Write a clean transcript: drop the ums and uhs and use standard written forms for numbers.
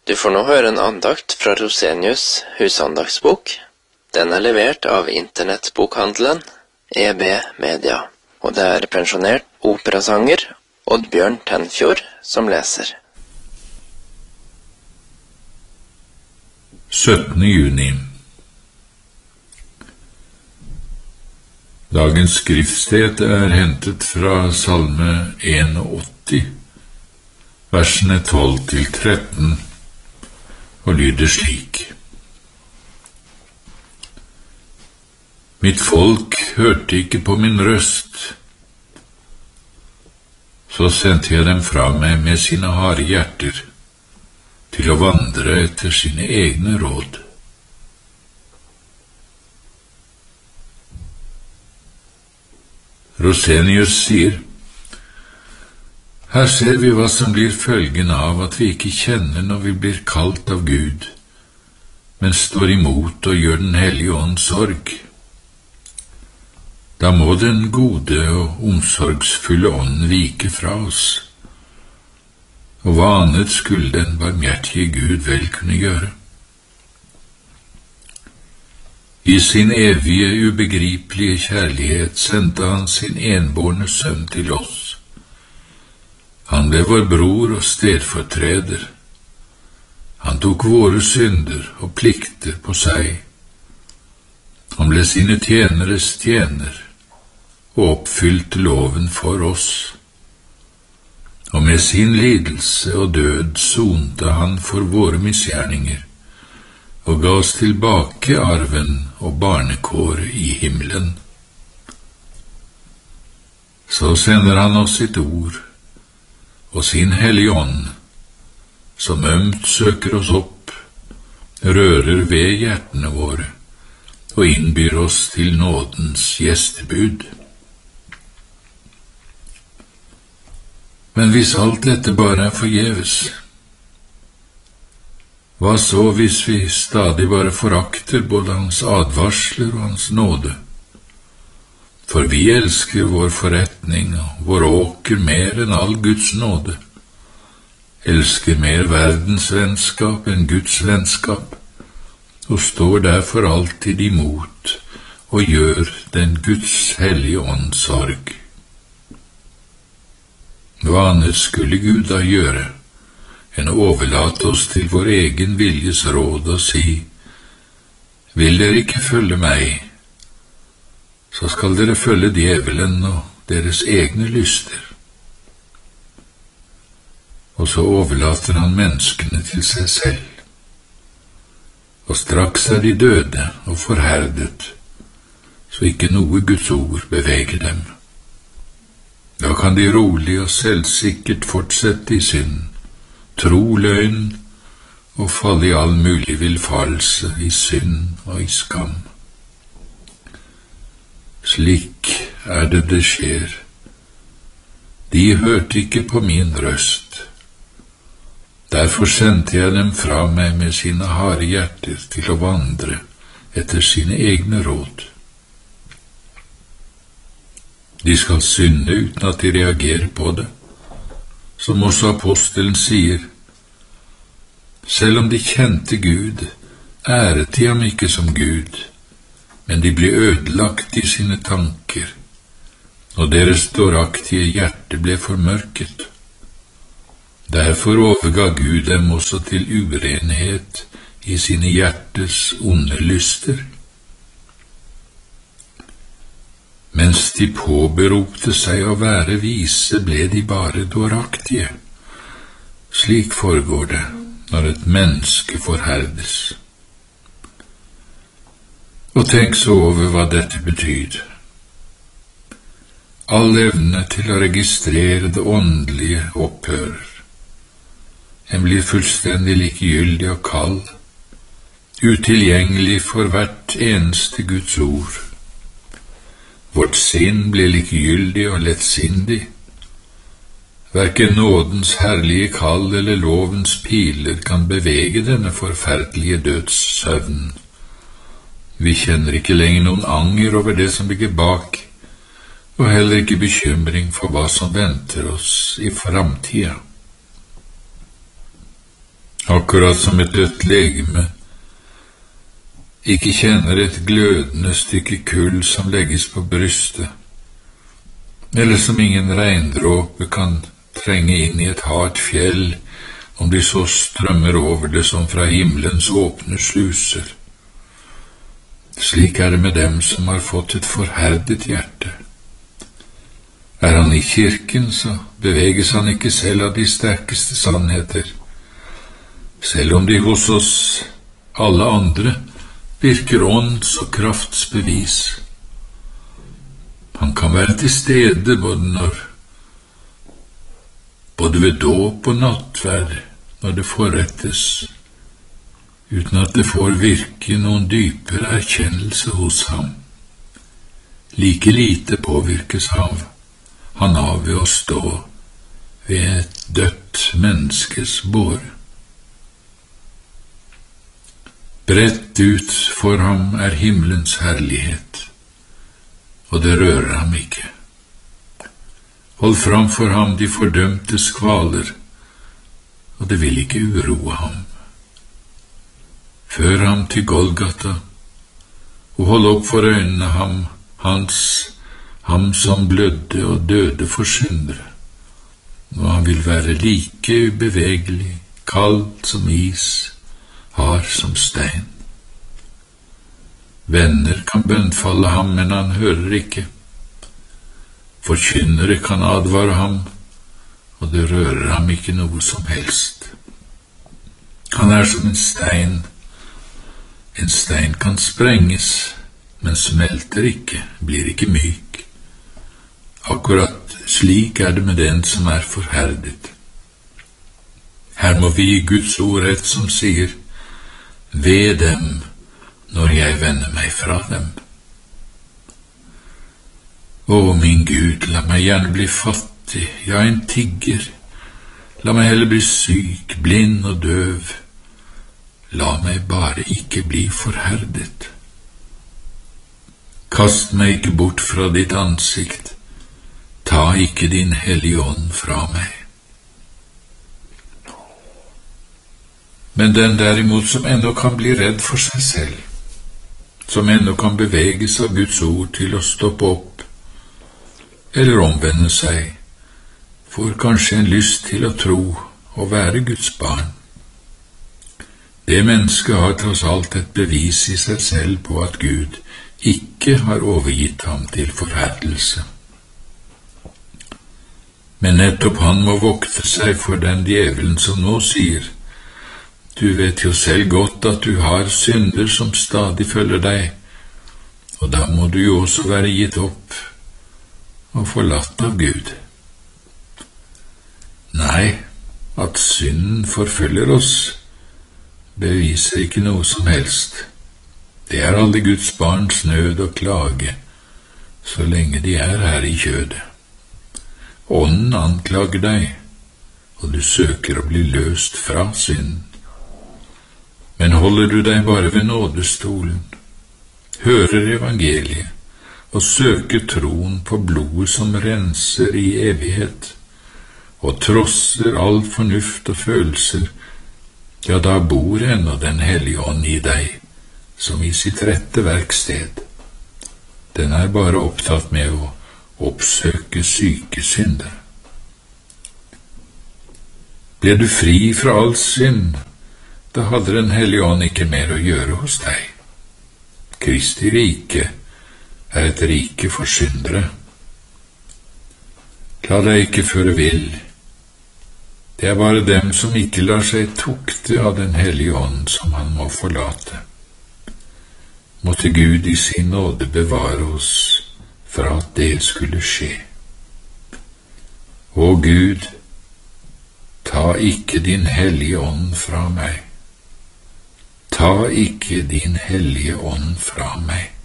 Du får nå høre en andakt fra Rosenius husandaktsbok. Den er levert av internettbokhandelen EB Media, og det er pensjonert operasanger Oddbjørn Tenfjord som leser. 17. juni. Dagens skriftsted er hentet fra Salme 81, versene 12-13, og lyder slik. Mitt folk hørte ikke på min røst, så sendte jeg dem fra meg med sine harde hjerter, til å vandre etter sine egne råd. Rosenius sier, her ser vi hva som blir følgen av at vi ikke kjenner når vi blir kalt av Gud, men står imot og gjør den hellige ånd sorg. Da må den gode og omsorgsfulle ånd vike fra oss, og hva annet skulle den barmhjertige Gud vel kunne gjøre? I sin evige, ubegripelige kjærlighet sendte han sin enbårne sønn til oss. Han ble vår bror og stedfortreder. Han tok våre synder og plikter på seg. Han ble sine tjeneres tjener og oppfylte loven for oss. Og med sin lidelse og død sonte han for våre misgjerninger, og ga oss tilbake arven og barnekår i himmelen. Så sender han oss sitt ord og sin hellige ånd, som ømt søker oss opp, rører ved hjertene våre og innbyr oss til nådens gjestebud. Men hvis alt dette bare er forgjeves, hva så hvis vi stadig bare forakter både hans advarsler og hans nåde? For vi elsker vår forretning og vår åker mer enn all Guds nåde, elsker mer verdens vennskap enn Guds vennskap, og står derfor alltid imot og gjør den Guds hellige ånd sorg. Hva annet skulle Gud da gjøre enn å overlate oss til vår egen viljes råd og si, vil dere ikke følge meg, så skal dere følge djevelen og deres egne lyster. Og så overlater han menneskene til seg selv, og straks er de døde og forherdet, så ikke noe Guds ord beveger dem. Da kan de rolig og selvsikkert fortsette i synd, tro løgn og falle i all mulig villfarelse, i synd og i skam. Slik er det skjer. De hørte ikke på min røst. Derfor sendte jeg dem fra meg med sine harde hjerter til å vandre etter sine egne råd. De skal synde uten at de reagerer på det, som også apostelen sier. Selv om de kjente Gud, æret de ham ikke som Gud, men de ble ødelagt i sine tanker, og deres dåraktige hjerte ble formørket. Derfor overga Gud dem også til urenhet i sine hjertes onde lyster. Mens de påberopte seg å være vise, ble de bare dåraktige. Slik foregår det når et menneske forherdes. Og tenk så over hva dette betyr. All evne til å registrere det åndelige opphører. En blir fullstendig likegyldig og kald, utilgjengelig for hvert eneste Guds ord. Vårt sinn blir likegyldig og lettsindig. Hverken nådens herlige kall eller lovens piler kan bevege denne forferdelige dødssøvn. Vi kjenner ikke lenger noen anger over det som ligger bak, og heller ikke bekymring for hva som venter oss i framtida. akkurat som et dødt legeme ikke kjenner et glødende stykke kull som legges på brystet, eller som ingen regndråpe kan trenge inn i et hardt fjell om de så strømmer over det som fra himmelens åpne sluser. Slik er det med dem som har fått et forherdet hjerte. Er han i kirken, så beveges han ikke selv av de sterkeste sannheter, selv om de hos oss alle andre virker ånds- og kraftsbevis. Han kan være til stede både ved dåp og nattverd når det forrettes, uten at det får virke noen dypere erkjennelse hos ham. Like lite påvirkes han av ved å stå ved et dødt menneskes bår. Bredt ut for ham er himmelens herlighet, og det rører ham ikke. Hold fram for ham de fordømtes kvaler, og det vil ikke uroe ham. Før ham til Golgata, og hold opp for øynene ham som blødde og døde for syndere, og han vil være like ubevegelig, kald som is, hard som stein. Venner kan bønnfalle ham, men han hører ikke. Forkynnere kan advare ham, og det rører ham ikke noe som helst. Han er som en stein. En stein kan sprenges, men smelter ikke, blir ikke myk. Akkurat slik er det med den som er forherdet. Her må vi gi Guds ord rett som sier, ved dem når jeg vender meg fra dem. Å, min Gud, la meg gjerne bli fattig, ja, en tigger. La meg heller bli syk, blind og døv. La meg bare ikke bli forherdet. Kast meg ikke bort fra ditt ansikt. Ta ikke din hellige ånd fra meg. Men den derimot som ennå kan bli redd for seg selv, som ennå kan beveges av Guds ord til å stoppe opp, eller omvende seg, får kanskje en lyst til å tro og være Guds barn. Det mennesket har tross alt et bevis i seg selv på at Gud ikke har overgitt ham til forherdelse. Men nettopp han må vokte seg for den djevelen som nå sier, du vet jo selv godt at du har synder som stadig følger deg, og da må du jo også være gitt opp og forlatt av Gud. Nei, at synden forfølger oss, beviser ikke noe som helst. Det er alle Guds barns nød og klage, så lenge de er her i kjødet. Ånden anklager deg, og du søker å bli løst fra synden. Men holder du deg bare ved nådestolen, hører evangeliet, og søker troen på blodet som renser i evighet, og trosser all fornuft og følelser, ja, da bor ennå den hellige ånd i deg, som i sitt rette verksted. Den er bare opptatt med å oppsøke syke synder. Ble du fri fra all synd, da hadde den hellige ånd ikke mer å gjøre hos deg. Kristi rike er et rike for syndere. La deg ikke føre vill. Det er bare dem som ikke lar seg tukte av den hellige ånd som han må forlate. Måtte Gud i sin nåde bevare oss fra at det skulle skje. Å Gud, ta ikke din hellige ånd fra meg. Ta ikke din hellige ånd fra meg.